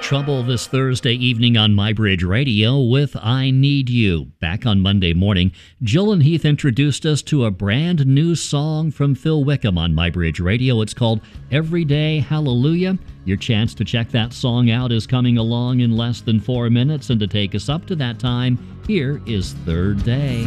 Trouble this Thursday evening on MyBridge Radio with I Need You. Back on Monday morning, Jill and Heath introduced us to a brand new song from Phil Wickham on MyBridge Radio. It's called Everyday Hallelujah. Your chance to check that song out is coming along in less than 4 minutes, and to take us up to that time, here is Third Day.